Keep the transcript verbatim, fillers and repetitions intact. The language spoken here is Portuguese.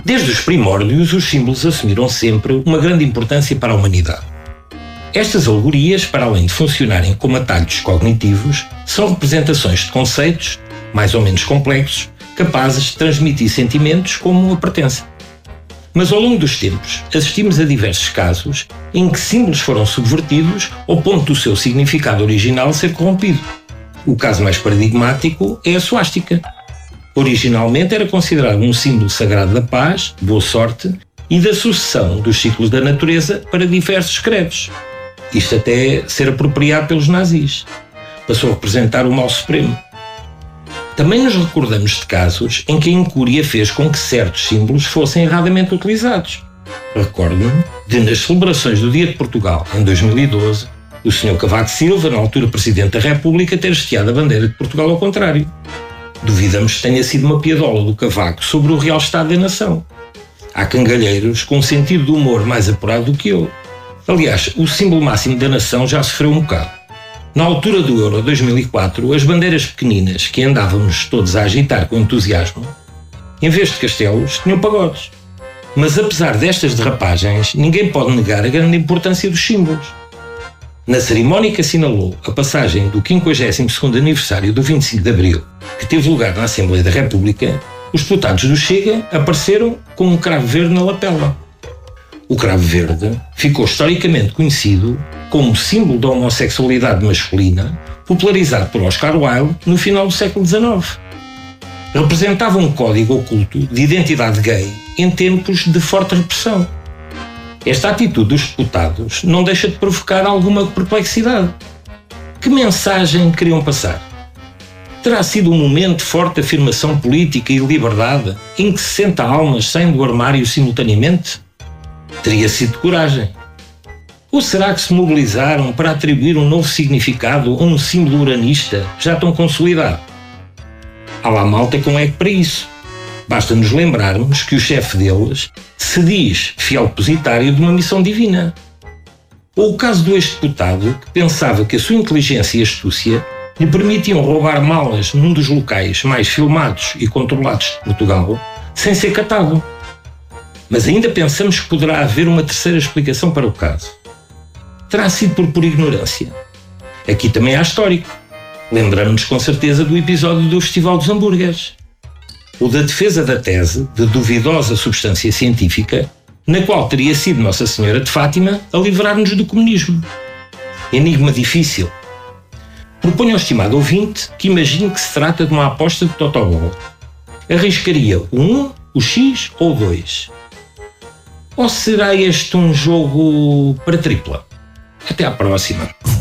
Desde os primórdios, os símbolos assumiram sempre uma grande importância para a humanidade. Estas alegorias, para além de funcionarem como atalhos cognitivos, são representações de conceitos, mais ou menos complexos, capazes de transmitir sentimentos como a pertença. Mas ao longo dos tempos, assistimos a diversos casos em que símbolos foram subvertidos ao ponto do seu significado original ser corrompido. O caso mais paradigmático é a suástica. Originalmente era considerado um símbolo sagrado da paz, boa sorte e da sucessão dos ciclos da natureza para diversos credos. Isto até ser apropriado pelos nazis. Passou a representar o mal supremo. Também nos recordamos de casos em que a incúria fez com que certos símbolos fossem erradamente utilizados. Recordo-me de, nas celebrações do Dia de Portugal, em dois mil e doze, o senhor Cavaco Silva, na altura Presidente da República, ter hasteado a bandeira de Portugal ao contrário. Duvidamos que tenha sido uma piadola do Cavaco sobre o real estado da nação. Há cangalheiros com um sentido de humor mais apurado do que eu. Aliás, o símbolo máximo da nação já sofreu um bocado. Na altura do Euro dois mil e quatro, as bandeiras pequeninas que andávamos todos a agitar com entusiasmo, em vez de castelos, tinham pagodes. Mas apesar destas derrapagens, ninguém pode negar a grande importância dos símbolos. Na cerimónia que assinalou a passagem do quinquagésimo segundo aniversário do vinte e cinco de Abril, que teve lugar na Assembleia da República, os deputados do Chega apareceram com um cravo verde na lapela. O cravo verde ficou historicamente conhecido como símbolo da homossexualidade masculina, popularizado por Oscar Wilde no final do século dezenove. Representava um código oculto de identidade gay em tempos de forte repressão. Esta atitude dos deputados não deixa de provocar alguma perplexidade. Que mensagem queriam passar? Terá sido um momento de forte afirmação política e liberdade em que sessenta almas saem do armário simultaneamente? Teria sido de coragem. Ou será que se mobilizaram para atribuir um novo significado a um símbolo uranista já tão consolidado? Há lá malta com eco para isso. Basta nos lembrarmos que o chefe deles se diz fiel depositário de uma missão divina. Ou o caso do ex-deputado que pensava que a sua inteligência e astúcia lhe permitiam roubar malas num dos locais mais filmados e controlados de Portugal sem ser catado. Mas ainda pensamos que poderá haver uma terceira explicação para o caso. Terá sido por pura ignorância. Aqui também há histórico. Lembramos-nos com certeza do episódio do Festival dos Hambúrgueres. Ou da defesa da tese de duvidosa substância científica, na qual teria sido Nossa Senhora de Fátima a livrar-nos do comunismo. Enigma difícil. Proponho ao estimado ouvinte que imagine que se trata de uma aposta de totobol. Arriscaria o um, o X ou o dois? Ou será este um jogo para tripla? Até à próxima.